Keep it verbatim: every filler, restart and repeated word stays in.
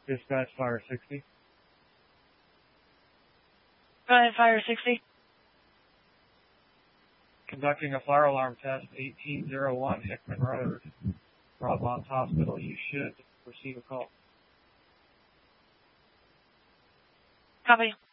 Dispatch Fire sixty. Go ahead, Fire sixty. Conducting a fire alarm test, eighteen oh one Hickman Road, Rosemont Hospital. You should receive a call. Copy.